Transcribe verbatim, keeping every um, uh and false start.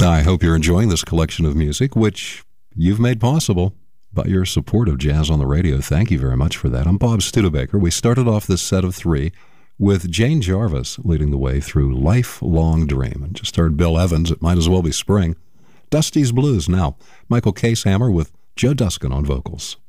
I hope you're enjoying this collection of music, which you've made possible by your support of Jazz on the Radio. Thank you very much for that. I'm Bob Studebaker. We started off this set of three with Jane Jarvis leading the way through Lifelong Dream. And just heard Bill Evans, It Might As Well Be Spring. Dusty's Blues now. Michael Casehammer with Joe Duskin on vocals.